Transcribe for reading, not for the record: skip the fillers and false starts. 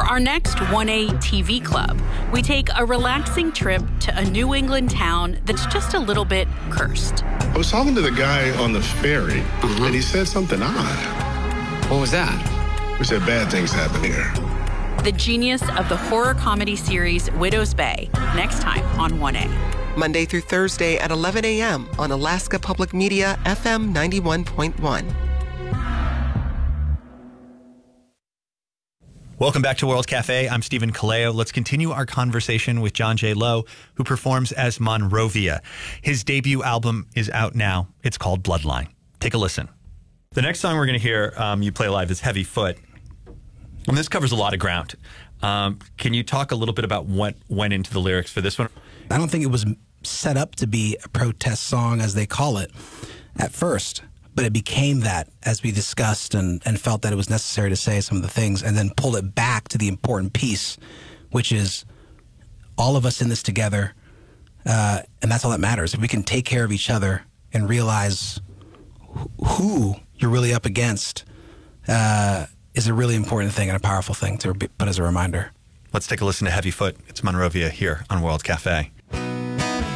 our next 1A TV Club, we take a relaxing trip to a New England town that's just a little bit cursed. I was talking to the guy on the ferry, and he said something odd. What was that? He said bad things happen here. The genius of the horror comedy series Widow's Bay, next time on 1A. Monday through Thursday at 11 a.m. on Alaska Public Media, FM 91.1. Welcome back to World Cafe. I'm Stephen Kaleo. Let's continue our conversation with John J. Lowe, who performs as Monrovia. His debut album is out now. It's called Bloodline. Take a listen. The next song we're going to hear you play live is Heavy Foot. And this covers a lot of ground. Can you talk a little bit about what went into the lyrics for this one? I don't think it was set up to be a protest song, as they call it, at first. But it became that as we discussed and felt that it was necessary to say some of the things, and then pulled it back to the important piece, which is all of us in this together. And that's all that matters. If we can take care of each other and realize who you're really up against is a really important thing and a powerful thing to put as a reminder. Let's take a listen to Heavy Foot. It's Monrovia here on World Cafe.